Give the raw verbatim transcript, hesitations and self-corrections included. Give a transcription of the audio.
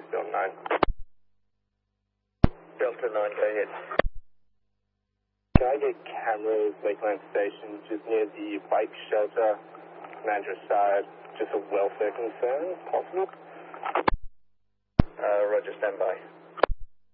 Space Delta nine. Delta nine, go ahead. Can I get cameras, Lakeland Station, just near the bike shelter, Commander's side, just a welfare concern, if possible? Uh, Roger, stand by.